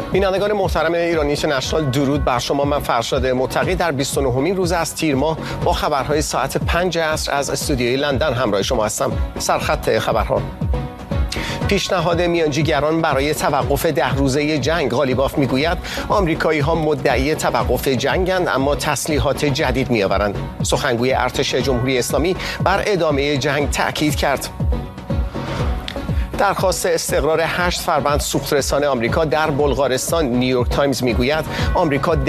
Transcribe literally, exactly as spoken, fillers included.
بینندگان محترم ایران اینترنشنال، درود بر شما. من فرشاد متقی در بیست و نهمین روز از تیر ماه با خبرهای ساعت پنج عصر از استودیوی لندن همراه شما هستم. سرخط خبرها: پیشنهاد میانجیگران برای توقف ده روزه جنگ. غالیباف میگوید آمریکایی ها مدعی توقف جنگند اما تسلیحات جدید میآورند. سخنگوی ارتش جمهوری اسلامی بر ادامه جنگ تاکید کرد. درخواست استقرار هشت فروند سوخترسان آمریکا در بلغارستان. نیویورک تایمز میگوید آمریکا